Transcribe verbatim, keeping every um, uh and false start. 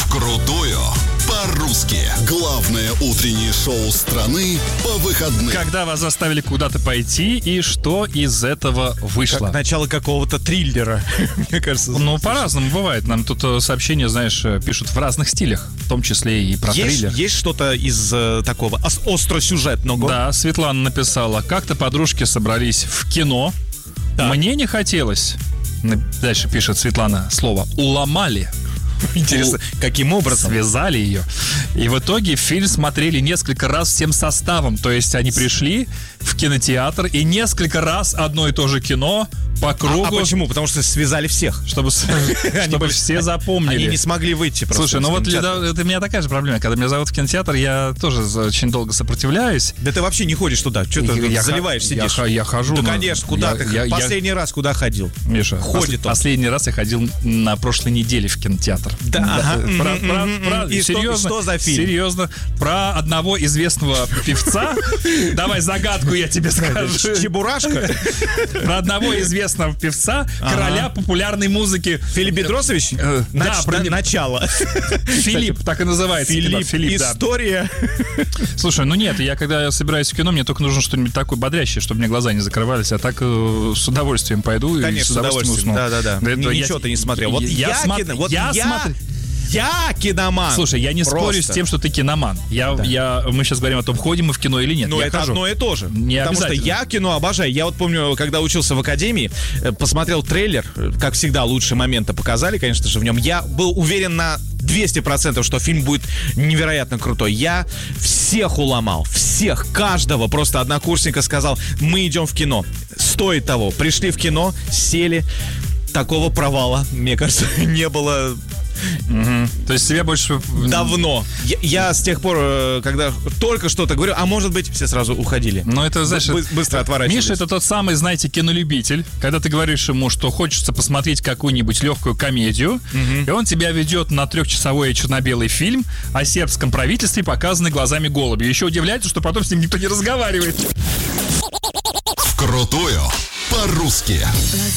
Вкрутую по-русски. Главное утреннее шоу страны по выходным. Когда вас заставили куда-то пойти и что из этого вышло? Как начало какого-то триллера, мне кажется. Ну, по-разному бывает. Нам тут сообщения, знаешь, пишут в разных стилях, в том числе и про есть, триллер. Есть что-то из э, такого ос- остросюжетного? Да, Светлана написала: как-то подружки собрались в кино. Так. Мне не хотелось. Дальше пишет Светлана слово «уломали». Интересно, каким образом? Связали ее. И в итоге фильм смотрели несколько раз всем составом. То есть они пришли в кинотеатр и несколько раз одно и то же кино по кругу. А, а почему? Потому что связали всех. Чтобы, чтобы все запомнили. Они не смогли выйти просто. Слушай, ну вот это у меня такая же проблема. Когда меня зовут в кинотеатр, я тоже очень долго сопротивляюсь. Да ты вообще не ходишь туда. Что ты Я заливаешь, х- сидишь? Я, я хожу. Да, но- конечно, куда я- ты? я- я- Последний раз куда ходил? Миша, Ходит пос- он. последний раз я ходил на прошлой неделе в кинотеатр. Да, ага. Про- М, про- м, про- м. И что- серьезно, что за фильм? Серьезно. Про одного известного певца. Давай загадку я тебе скажу. Чебурашка? Про одного известного певца, короля популярной музыки. Филипп Бедросович? Э, да, Нач- про на- него. Начало. Филипп, так и называется. Филипп. типа, Филипп, да. История. Слушай, ну нет, я когда я собираюсь в кино, мне только нужно что-нибудь такое бодрящее, чтобы мне глаза не закрывались, а так э, с удовольствием пойду и Конечно, с удовольствием усну. Да-да-да. До этого Ни- я- Ничего ты не смотрел. Вот я я, смотр- кино- вот я я, смотр- я киноман. Слушай, я не Просто. спорю с тем, что ты киноман. Я, я, мы сейчас говорим о том, ходим мы в кино или нет. Ну, я это хожу. одно и то же. Не Потому что обязательно. я кино обожаю. Я вот помню, когда учился в академии, э, посмотрел трейлер. э, Как всегда, лучшие моменты показали, конечно же, в нем. Я был уверен на двести процентов, что фильм будет невероятно крутой. Я всех уломал. Всех. Каждого. Просто однокурсника сказал: мы идем в кино. Стоит того. Пришли в кино, сели. Такого провала, мне кажется, не было Мгм. То есть тебе больше... давно. Я, я с тех пор, э, когда только что-то говорю, а может быть, все сразу уходили. Ну, это, знаешь, Бы- быстро отворачивались. Миша — это тот самый, знаете, кинолюбитель. Когда ты говоришь ему, что хочется посмотреть какую-нибудь легкую комедию, и он тебя ведет на трехчасовой черно-белый фильм о сербском правительстве, показанный глазами голуби. Еще удивляется, что потом с ним никто не разговаривает. Вкрутую по-русски.